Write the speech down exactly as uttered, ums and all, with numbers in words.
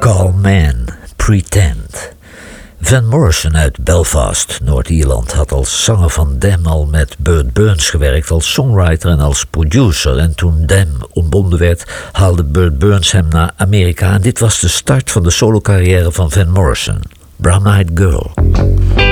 Call Man, Pretend. Van Morrison uit Belfast, Noord-Ierland, had als zanger van Them al met Burt Burns gewerkt als songwriter en als producer. En toen Them ontbonden werd, haalde Burt Burns hem naar Amerika. En dit was de start van de solocarrière van Van Morrison. Brown Eyed Girl.